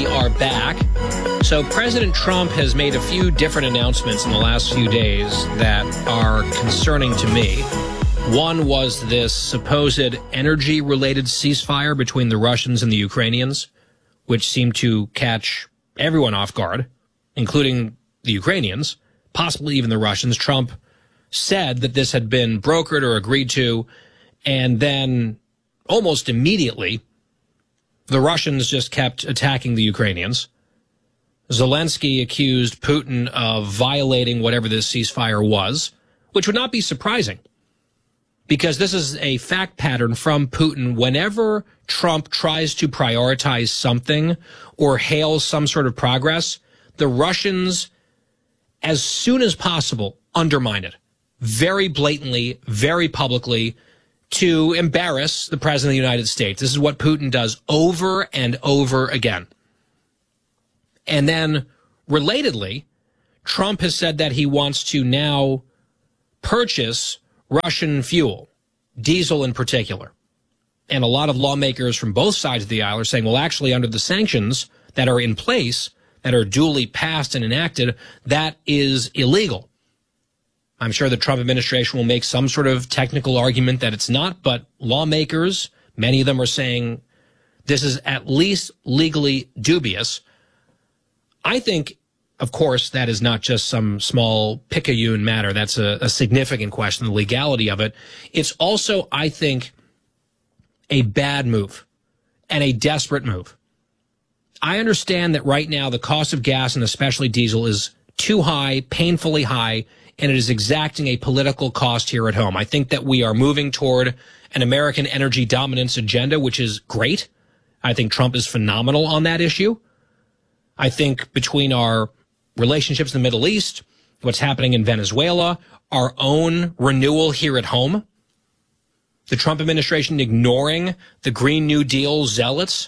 we are back. So President Trump has made a few different announcements in the last few days that are concerning to me. One was this supposed energy-related ceasefire between the Russians and the Ukrainians, which seemed to catch everyone off guard, including the Ukrainians, possibly even the Russians. Trump said that this had been brokered or agreed to, and then almost immediately, the Russians just kept attacking the Ukrainians. Zelensky accused Putin of violating whatever this ceasefire was, which would not be surprising, because this is a fact pattern from Putin. Whenever Trump tries to prioritize something or hail some sort of progress, the Russians, as soon as possible, undermine it. Very blatantly, very publicly, to embarrass the President of the United States. This is what Putin does over and over again. And then, relatedly, Trump has said that he wants to now purchase Russian fuel, diesel in particular. And a lot of lawmakers from both sides of the aisle are saying, well, actually, under the sanctions that are in place, that are duly passed and enacted, that is illegal. I'm sure the Trump administration will make some sort of technical argument that it's not, but lawmakers, many of them are saying this is at least legally dubious. I think, of course, that is not just some small picayune matter. That's a significant question, the legality of it. It's also, I think, a bad move and a desperate move. I understand that right now the cost of gas and especially diesel is too high, painfully high, and it is exacting a political cost here at home. I think that we are moving toward an American energy dominance agenda, which is great. I think Trump is phenomenal on that issue. I think between our relationships in the Middle East, what's happening in Venezuela, our own renewal here at home, the Trump administration ignoring the Green New Deal zealots,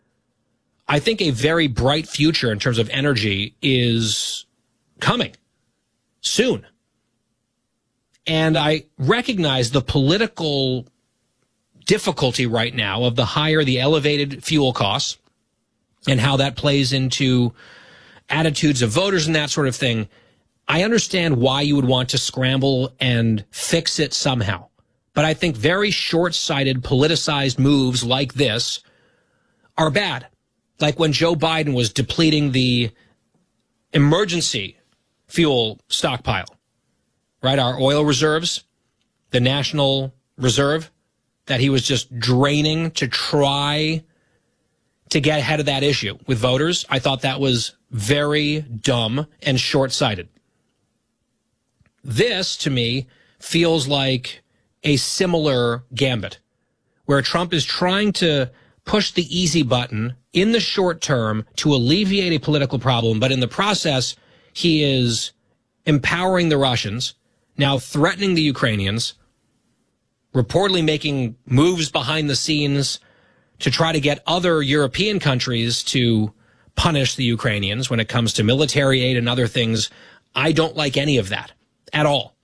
I think a very bright future in terms of energy is coming soon. And I recognize the political difficulty right now of the higher, the elevated fuel costs and how that plays into attitudes of voters and that sort of thing. I understand why you would want to scramble and fix it somehow. But I think very short-sighted, politicized moves like this are bad. Like when Joe Biden was depleting the emergency fuel stockpile, right? Our oil reserves, the national reserve that he was just draining to try to get ahead of that issue with voters. I thought that was very dumb and short-sighted. This, to me, feels like a similar gambit where Trump is trying to push the easy button in the short term to alleviate a political problem, but in the process, he is empowering the Russians, now threatening the Ukrainians, reportedly making moves behind the scenes to try to get other European countries to punish the Ukrainians when it comes to military aid and other things. I don't like any of that at all.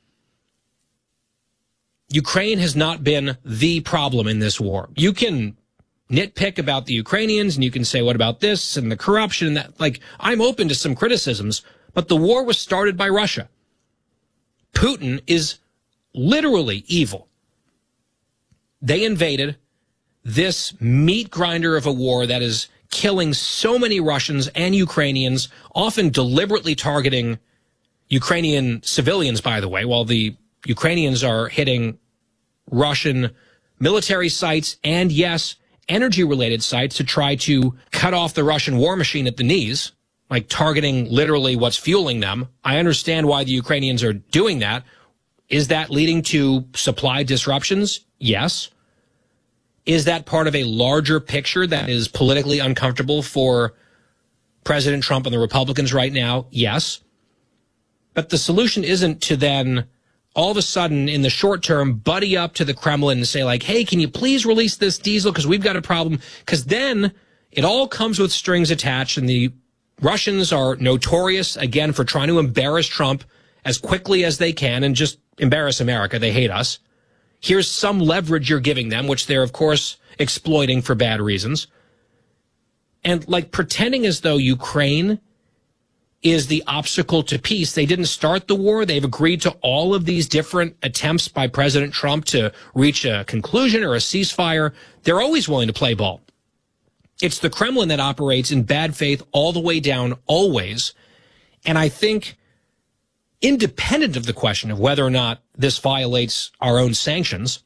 Ukraine has not been the problem in this war. You can nitpick about the Ukrainians and you can say, what about this and the corruption and that? Like, I'm open to some criticisms, but the war was started by Russia. Putin is literally evil. They invaded this meat grinder of a war that is killing so many Russians and Ukrainians, often deliberately targeting Ukrainian civilians, by the way, while the Ukrainians are hitting Russian military sites and, yes, energy-related sites to try to cut off the Russian war machine at the knees, like targeting literally what's fueling them. I understand why the Ukrainians are doing that. Is that leading to supply disruptions? Yes. Is that part of a larger picture that is politically uncomfortable for President Trump and the Republicans right now? Yes. But the solution isn't to then all of a sudden in the short term buddy up to the Kremlin and say like, hey, can you please release this diesel because we've got a problem? Because then it all comes with strings attached, and the Russians are notorious, again, for trying to embarrass Trump as quickly as they can and just embarrass America. They hate us. Here's some leverage you're giving them, which they're, of course, exploiting for bad reasons. And like pretending as though Ukraine is the obstacle to peace. They didn't start the war. They've agreed to all of these different attempts by President Trump to reach a conclusion or a ceasefire. They're always willing to play ball. It's the Kremlin that operates in bad faith all the way down, always. And I think, independent of the question of whether or not this violates our own sanctions,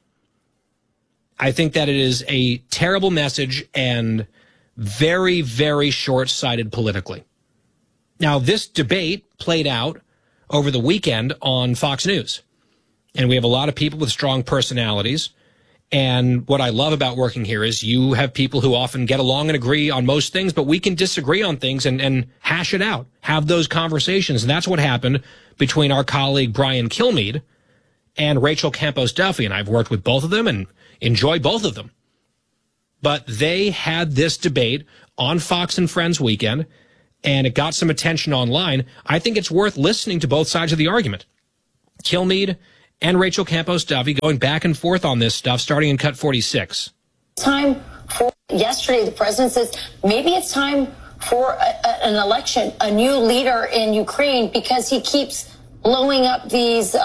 I think that it is a terrible message and very, very short-sighted politically. Now, this debate played out over the weekend on Fox News, and we have a lot of people with strong personalities. And what I love about working here is you have people who often get along and agree on most things, but we can disagree on things and hash it out, have those conversations. And that's what happened between our colleague Brian Kilmeade and Rachel Campos Duffy. And I've worked with both of them and enjoy both of them. But they had this debate on Fox and Friends weekend, and it got some attention online. I think it's worth listening to both sides of the argument. Kilmeade and Rachel Campos Duffy going back and forth on this stuff, starting in cut 46. Time for yesterday, the president says maybe it's time for an election, a new leader in Ukraine, because he keeps blowing up these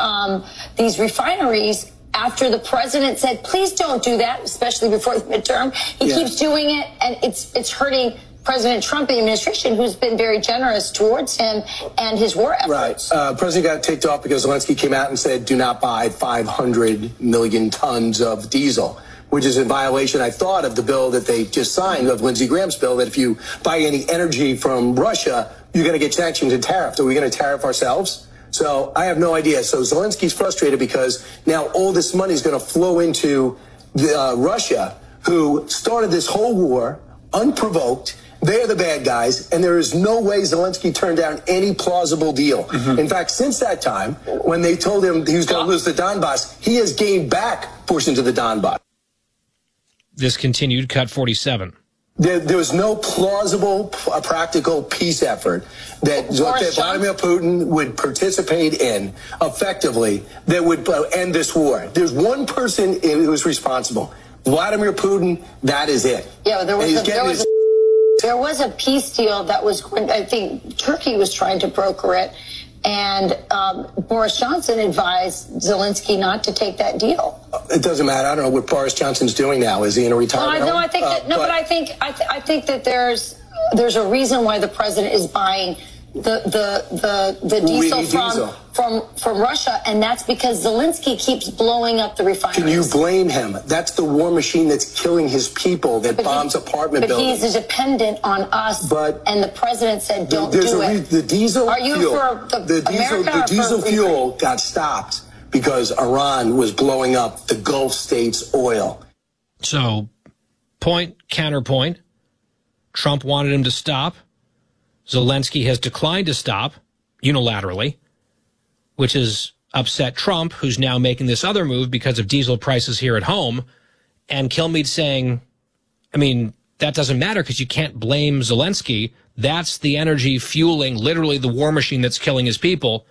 refineries. After the president said, please don't do that, especially before the midterm, he keeps doing it, and it's hurting President Trump and the administration, who's been very generous towards him and his war efforts. Right. President got ticked off because Zelensky came out and said, do not buy 500 million tons of diesel, which is in violation, I thought, of the bill that they just signed, of Lindsey Graham's bill, that if you buy any energy from Russia, you're going to get sanctioned and tariffed. Are we going to tariff ourselves? So I have no idea. So Zelensky's frustrated because now all this money is going to flow into Russia, who started this whole war unprovoked. They are the bad guys, and there is no way Zelensky turned down any plausible deal. In fact, since that time, when they told him he was going to lose the Donbass, he has gained back portions of the Donbass. This continued, cut 47. There was no plausible, practical peace effort that Vladimir Putin would participate in effectively that would end this war. There's one person who is responsible. Vladimir Putin, that is it. Yeah, there was a peace deal that was going, I think Turkey was trying to broker it, and Boris Johnson advised Zelensky not to take that deal. It doesn't matter. I don't know what Boris Johnson's doing now. Is he in a retirement home? I think that, but I think that there's a reason why the president is buying the diesel from Russia, and that's because Zelensky keeps blowing up the refineries. Can you blame him? That's the war machine that's killing his people, that bombs apartment buildings. But he's dependent on us, and the president said don't do it. The diesel Are you fuel, for the diesel fuel got stopped because Iran was blowing up the Gulf states' oil. So, counterpoint. Trump wanted him to stop. Zelensky has declined to stop unilaterally, which has upset Trump, who's now making this other move because of diesel prices here at home. And Kilmeade saying, I mean, that doesn't matter because you can't blame Zelensky. That's the energy fueling literally the war machine that's killing his people.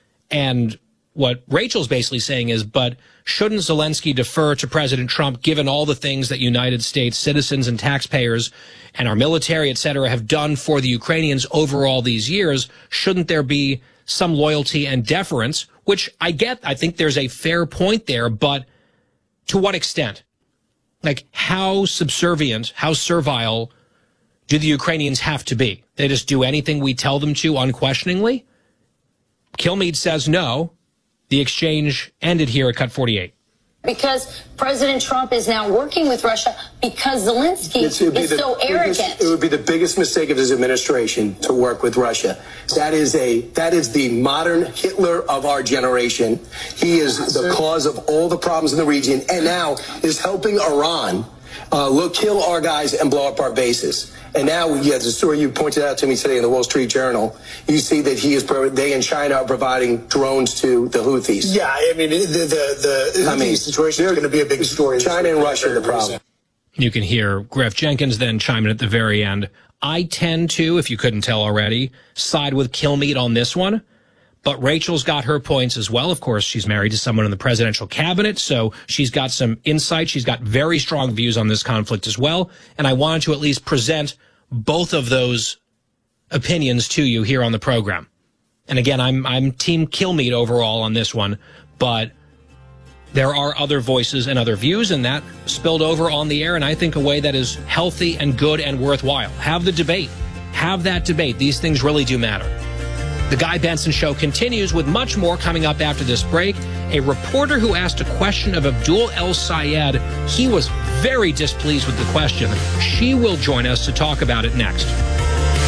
And what Rachel's basically saying is, but shouldn't Zelensky defer to President Trump, given all the things that United States citizens and taxpayers and our military, et cetera, have done for the Ukrainians over all these years? Shouldn't there be some loyalty and deference, which I get? I think there's a fair point there, but to what extent? Like, how subservient, how servile do the Ukrainians have to be? They just do anything we tell them to unquestioningly? Kilmeade says no. The exchange ended here at cut 48. Because President Trump is now working with Russia because Zelensky is so arrogant. It would be the biggest mistake of his administration to work with Russia. That is the modern Hitler of our generation. He is the cause of all the problems in the region, and now is helping Iran kill our guys and blow up our bases. And now, the story you pointed out to me today in the Wall Street Journal, you see that they in China are providing drones to the Houthis. Yeah, I mean, the Houthi situation is going to be a big story. China and Russia are the problem. You can hear Griff Jenkins then chime in at the very end. I tend to, if you couldn't tell already, side with Kilmeade on this one. But Rachel's got her points as well. Of course, she's married to someone in the presidential cabinet, so she's got some insight. She's got very strong views on this conflict as well. And I wanted to at least present both of those opinions to you here on the program. And again, I'm Team Kilmeade overall on this one, but there are other voices and other views, and that spilled over on the air, and I think a way that is healthy and good and worthwhile. Have the debate. Have that debate. These things really do matter. The Guy Benson Show continues with much more coming up after this break. A reporter who asked a question of Abdul El Sayed, he was very displeased with the question. She will join us to talk about it next.